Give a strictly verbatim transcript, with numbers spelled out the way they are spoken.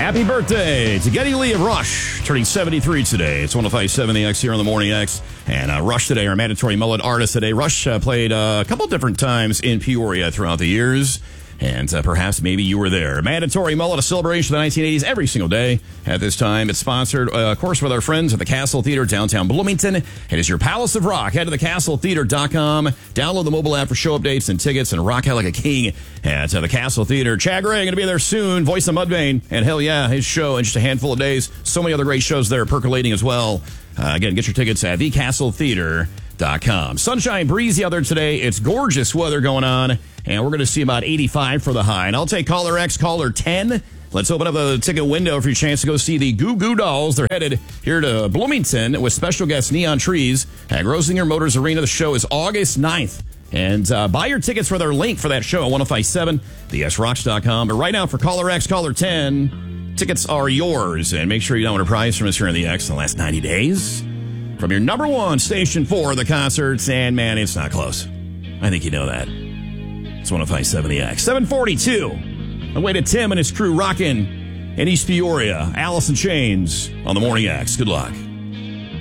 Happy birthday to Geddy Lee of Rush, turning seventy-three today. It's one oh five point seven The X here on the Morning X. And uh, Rush today, our mandatory mullet artist today. Rush uh, played uh, a couple different times in Peoria throughout the years. And uh, perhaps maybe you were there. Mandatory Mullet, a celebration of the nineteen eighties every single day. At this time, it's sponsored, uh, of course, with our friends at the Castle Theater, downtown Bloomington. It is your Palace of Rock. Head to the castle theater dot com. Download the mobile app for show updates and tickets, and rock out like a king at uh, the Castle Theater. Chad Gray going to be there soon. Voice of Mudvayne. And hell yeah, his show in just a handful of days. So many other great shows there percolating as well. Uh, again, get your tickets at the castle theater dot com. Sunshine, breezy out there today. It's gorgeous weather going on. And we're going to see about eighty-five for the high. And I'll take caller X, caller ten. Let's open up the ticket window for your chance to go see the Goo Goo Dolls. They're headed here to Bloomington with special guest Neon Trees at Grosinger Motors Arena. The show is August ninth. And uh, buy your tickets for their link for that show at ten fifty-seven the x rocks dot com. But right now for caller X, caller ten, tickets are yours. And make sure you don't win a prize from us here in the X in the last ninety days. From your number one station for the concerts. And man, it's not close. I think you know that. It's ten fifty-seven The X. seven forty-two. Away to Tim and his crew rocking in East Peoria. Alice in Chains on the Morning X. Good luck.